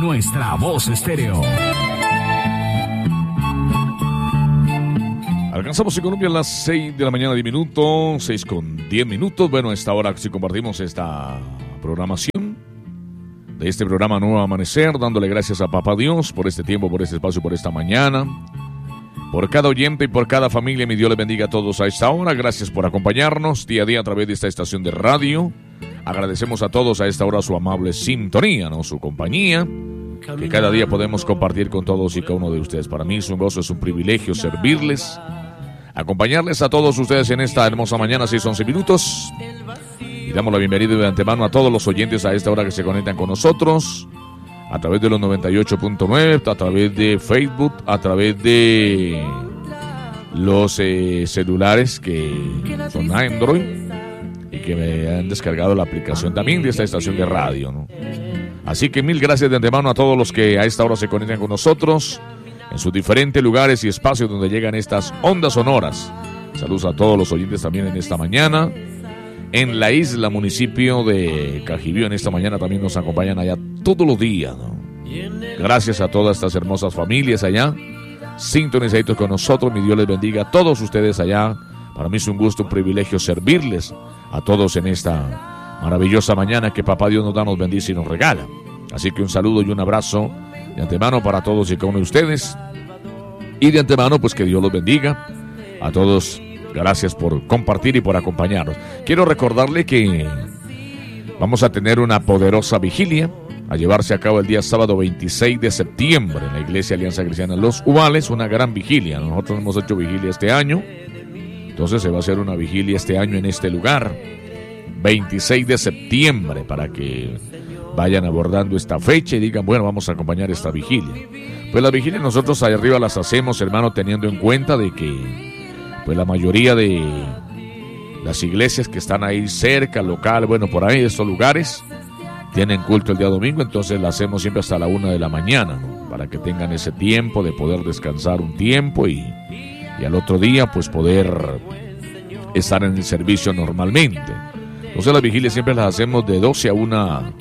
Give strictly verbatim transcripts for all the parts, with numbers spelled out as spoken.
nuestra voz estéreo. Alcanzamos en Colombia a las seis de la mañana, diez minutos, seis con diez minutos. Bueno, a esta hora sí compartimos esta programación de este programa Nuevo Amanecer, dándole gracias a Papá Dios por este tiempo, por este espacio, por esta mañana, por cada oyente y por cada familia. Mi Dios les bendiga a todos a esta hora. Gracias por acompañarnos día a día a través de esta estación de radio. Agradecemos a todos a esta hora su amable sintonía, ¿no? Su compañía, que cada día podemos compartir con todos y cada uno de ustedes. Para mí es un gozo, es un privilegio servirles, acompañarles a todos ustedes en esta hermosa mañana, seis once minutos. Y damos la bienvenida de antemano a todos los oyentes a esta hora que se conectan con nosotros a través de los noventa y ocho punto nueve, a través de Facebook, a través de los eh, celulares que son Android y que me han descargado la aplicación también de esta estación de radio, ¿no? Así que mil gracias de antemano a todos los que a esta hora se conectan con nosotros en sus diferentes lugares y espacios donde llegan estas ondas sonoras. Saludos a todos los oyentes también en esta mañana. En la isla, municipio de Cajibío, en esta mañana también nos acompañan allá todos los días, ¿no? Gracias a todas estas hermosas familias allá, sintonizaditos con nosotros. Mi Dios les bendiga a todos ustedes allá. Para mí es un gusto, un privilegio servirles a todos en esta maravillosa mañana que Papá Dios nos da, nos bendice y nos regala. Así que un saludo y un abrazo de antemano para todos y cada uno de ustedes. Y de antemano, pues que Dios los bendiga a todos. Gracias por compartir y por acompañarnos. Quiero recordarle que vamos a tener una poderosa vigilia a llevarse a cabo el día sábado veintiséis de septiembre en la Iglesia Alianza Cristiana Los Uvales. Una gran vigilia. Nosotros hemos hecho vigilia este año, entonces se va a hacer una vigilia este año en este lugar, veintiséis de septiembre, para que vayan abordando esta fecha y digan, bueno, vamos a acompañar esta vigilia. Pues las vigilias nosotros allá arriba las hacemos, hermano, teniendo en cuenta de que pues la mayoría de las iglesias que están ahí cerca, local, bueno, por ahí, estos lugares, tienen culto el día domingo, entonces la hacemos siempre hasta la una de la mañana, ¿no? Para que tengan ese tiempo de poder descansar un tiempo y, y al otro día, pues poder estar en el servicio normalmente. Entonces las vigilias siempre las hacemos de doce a una,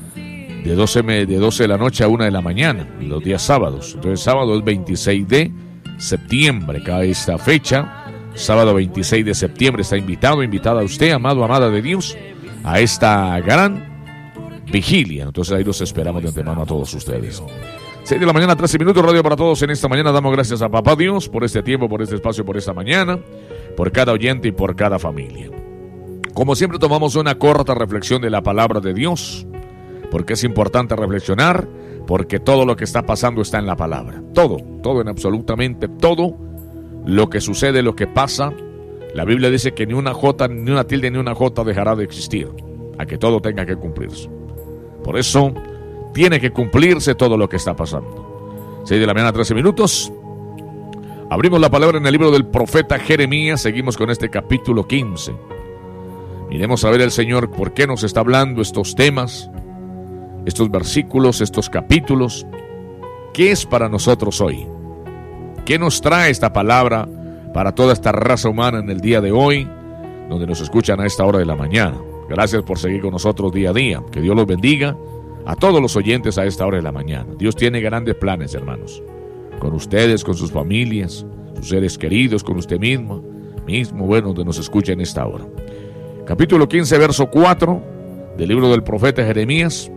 de doce, de doce de la noche a una de la mañana, los días sábados. Entonces sábado es veintiséis de septiembre, cada esta fecha. Sábado veintiséis de septiembre está invitado, invitada a usted, amado, amada de Dios, a esta gran vigilia. Entonces ahí los esperamos de antemano a todos ustedes. seis de la mañana, trece minutos, radio para todos en esta mañana. Damos gracias a Papá Dios por este tiempo, por este espacio, por esta mañana, por cada oyente y por cada familia. Como siempre tomamos una corta reflexión de la palabra de Dios, porque es importante reflexionar, porque todo lo que está pasando está en la palabra. Todo, todo, en absolutamente todo lo que sucede, lo que pasa. La Biblia dice que ni una jota, ni una tilde, ni una jota dejará de existir, a que todo tenga que cumplirse. Por eso tiene que cumplirse todo lo que está pasando. seis de la mañana, trece minutos. Abrimos la palabra en el libro del profeta Jeremías. Seguimos con este capítulo quince. Miremos a ver el Señor por qué nos está hablando estos temas, estos versículos, estos capítulos. ¿Qué es para nosotros hoy? ¿Qué nos trae esta palabra para toda esta raza humana en el día de hoy, donde nos escuchan a esta hora de la mañana? Gracias por seguir con nosotros día a día. Que Dios los bendiga a todos los oyentes a esta hora de la mañana. Dios tiene grandes planes, hermanos, con ustedes, con sus familias, sus seres queridos, con usted mismo, mismo, bueno, donde nos escucha en esta hora. Capítulo quince, verso cuatro del libro del profeta Jeremías.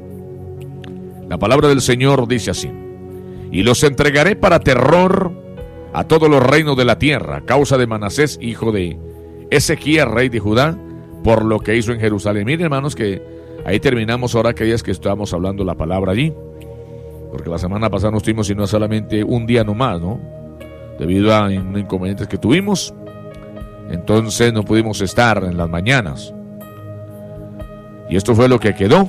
La palabra del Señor dice así: y los entregaré para terror a todos los reinos de la tierra, a causa de Manasés, hijo de Ezequías, rey de Judá, por lo que hizo en Jerusalén. Miren, hermanos, que ahí terminamos ahora aquellas que estábamos hablando la palabra allí, porque la semana pasada nos tuvimos sino solamente un día nomás, ¿no? Debido a inconvenientes que tuvimos, entonces no pudimos estar en las mañanas. Y esto fue lo que quedó,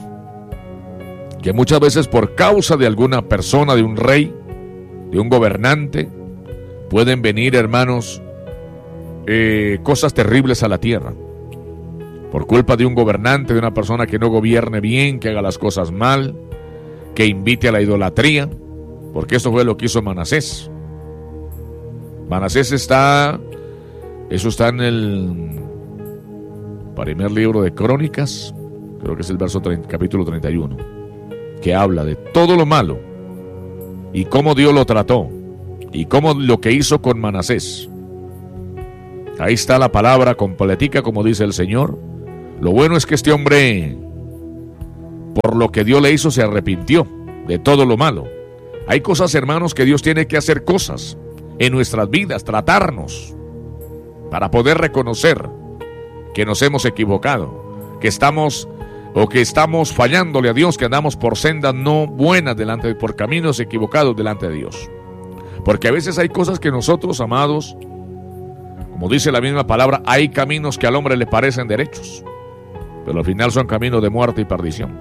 que muchas veces por causa de alguna persona, de un rey, de un gobernante, pueden venir, hermanos, eh, cosas terribles a la tierra. Por culpa de un gobernante, de una persona que no gobierne bien, que haga las cosas mal, que invite a la idolatría, porque eso fue lo que hizo Manasés. Manasés está, eso está en el primer libro de Crónicas, creo que es el verso treinta, capítulo treinta y uno. que habla de todo lo malo y cómo Dios lo trató y cómo lo que hizo con Manasés. Ahí está la palabra completica, como dice el Señor. Lo bueno es que este hombre, por lo que Dios le hizo, se arrepintió de todo lo malo. Hay cosas, hermanos, que Dios tiene que hacer cosas en nuestras vidas, tratarnos, para poder reconocer que nos hemos equivocado, que estamos o que estamos fallándole a Dios, que andamos por sendas no buenas delante de, por caminos equivocados delante de Dios. Porque a veces hay cosas que nosotros, amados, como dice la misma palabra, hay caminos que al hombre le parecen derechos, pero al final son caminos de muerte y perdición.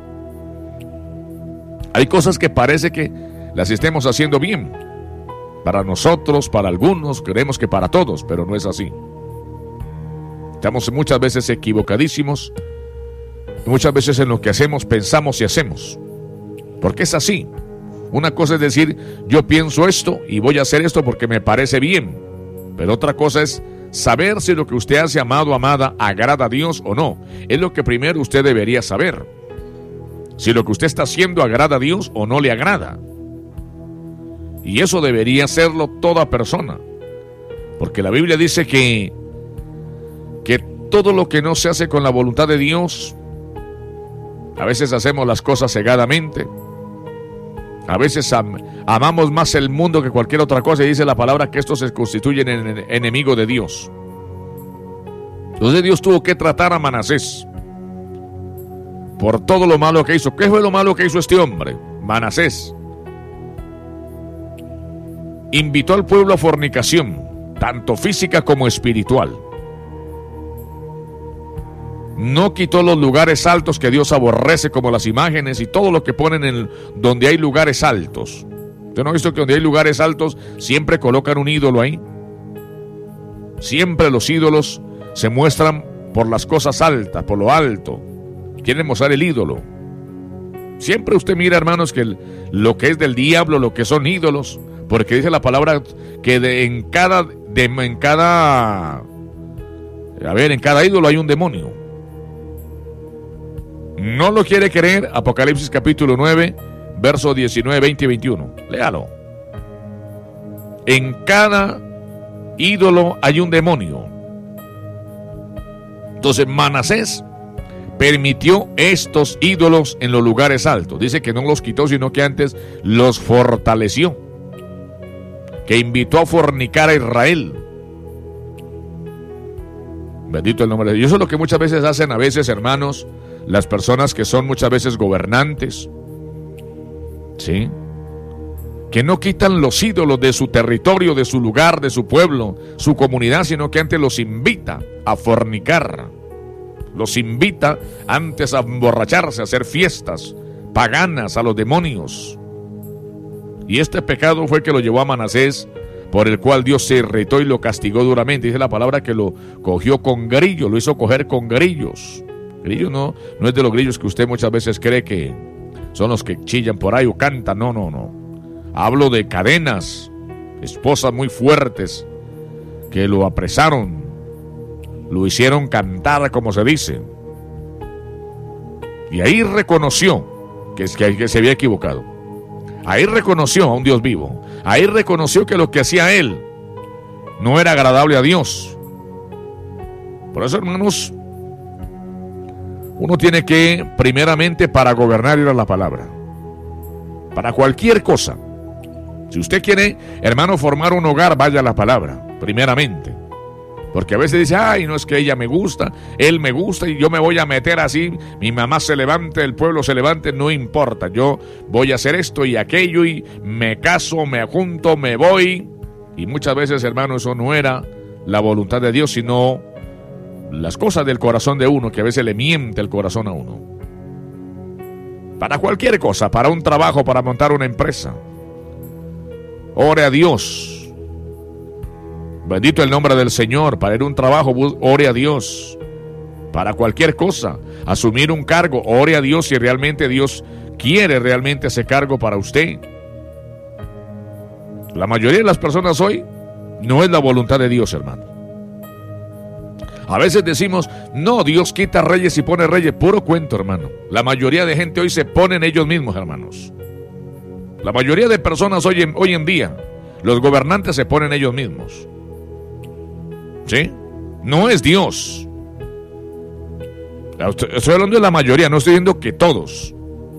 Hay cosas que parece que las estemos haciendo bien, para nosotros, para algunos, creemos que para todos, pero no es así. Estamos muchas veces equivocadísimos, muchas veces en lo que hacemos, pensamos y hacemos, porque es así. Una cosa es decir, yo pienso esto y voy a hacer esto porque me parece bien, pero otra cosa es saber si lo que usted hace, amado, amada, agrada a Dios o no. Es lo que primero usted debería saber, si lo que usted está haciendo agrada a Dios o no le agrada. Y eso debería hacerlo toda persona, porque la Biblia dice que que todo lo que no se hace con la voluntad de Dios, a veces hacemos las cosas cegadamente, a veces am, amamos más el mundo que cualquier otra cosa, y dice la palabra que estos se constituyen en, en enemigo de Dios. Entonces Dios tuvo que tratar a Manasés por todo lo malo que hizo. ¿Qué fue lo malo que hizo este hombre? Manasés invitó al pueblo a fornicación, tanto física como espiritual. No quitó los lugares altos que Dios aborrece, como las imágenes y todo lo que ponen en donde hay lugares altos. ¿Usted no ha visto que donde hay lugares altos siempre colocan un ídolo ahí? Siempre los ídolos se muestran por las cosas altas, por lo alto. Quieren mostrar el ídolo. Siempre usted mira, hermanos, que el, lo que es del diablo, lo que son ídolos, porque dice la palabra que de, en cada de, en cada a ver, en cada ídolo hay un demonio. No lo quiere creer, Apocalipsis capítulo nueve, versos diecinueve, veinte y veintiuno. Léalo. En cada ídolo hay un demonio. Entonces Manasés permitió estos ídolos en los lugares altos. Dice que no los quitó, sino que antes los fortaleció, que invitó a fornicar a Israel. Bendito el nombre de Dios. Eso es lo que muchas veces hacen a veces, hermanos, las personas que son muchas veces gobernantes, ¿sí? Que no quitan los ídolos de su territorio, de su lugar, de su pueblo, su comunidad, sino que antes los invita a fornicar, los invita antes a emborracharse, a hacer fiestas paganas a los demonios. Y este pecado fue que lo llevó a Manasés, por el cual Dios se irritó y lo castigó duramente. Dice la palabra que lo cogió con grillos, lo hizo coger con grillos. Grillos no, no es de los grillos que usted muchas veces cree que son los que chillan por ahí o cantan. No, no, no. Hablo de cadenas, esposas muy fuertes que lo apresaron, lo hicieron cantar, como se dice. Y ahí reconoció que, que, que se había equivocado. Ahí reconoció a un Dios vivo. Ahí reconoció que lo que hacía él no era agradable a Dios. Por eso, hermanos, uno tiene que, primeramente, para gobernar, ir a la palabra. Para cualquier cosa. Si usted quiere, hermano, formar un hogar, vaya a la palabra, primeramente. Porque a veces dice, ay, no es que ella me gusta, él me gusta y yo me voy a meter así, mi mamá se levante, el pueblo se levante, no importa, yo voy a hacer esto y aquello y me caso, me junto, me voy. Y muchas veces, hermano, eso no era la voluntad de Dios, sino las cosas del corazón de uno, que a veces le miente el corazón a uno. Para cualquier cosa, para un trabajo, para montar una empresa. Ore a Dios. Bendito el nombre del Señor. Para ir a un trabajo, ore a Dios. Para cualquier cosa, asumir un cargo, ore a Dios si realmente Dios quiere realmente ese cargo para usted. La mayoría de las personas hoy no es la voluntad de Dios, hermano. A veces decimos, no, Dios quita reyes y pone reyes. Puro cuento, hermano. La mayoría de gente hoy se ponen ellos mismos, hermanos. La mayoría de personas hoy en, hoy en día, los gobernantes se ponen ellos mismos. ¿Sí? No es Dios. Estoy hablando de la mayoría, no estoy diciendo que todos.